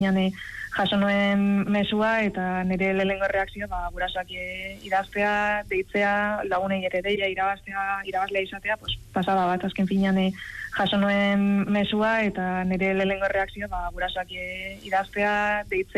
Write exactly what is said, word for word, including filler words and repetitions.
Jane, jaso nuen mesua eta nire lehenengo reakzio ba, gurasoak idaztea, deitzea, lagunei ere deia irabaztea, irabazlea izatea, pues, pasada bat, azken finean jaso nuen mesua eta nire lehenengo reakzio ba, gurasoak idaztea, deitzea,